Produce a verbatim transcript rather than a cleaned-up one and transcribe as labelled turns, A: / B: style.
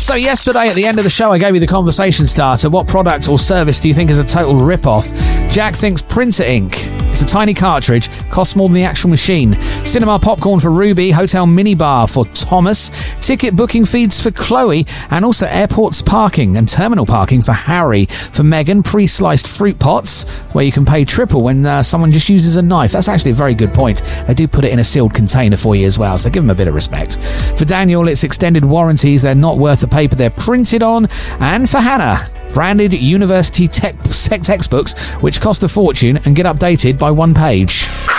A: So yesterday at the end of the show, I gave you the conversation starter. What product or service do you think is a total rip-off? Jack thinks printer ink. It's a tiny cartridge, costs more than the actual machine. Cinema popcorn for Ruby, hotel minibar for Thomas, ticket booking feeds for Chloe, and also airports parking and terminal parking for Harry. For Megan, pre-sliced fruit pots, where you can pay triple when uh, someone just uses a knife. That's actually a very good point. They do put it in a sealed container for you as well, so give them a bit of respect. For Daniel, it's extended warranties. They're not worth the paper they're printed on. And for Hannah, branded university tech textbooks, which cost a fortune and get updated by one page.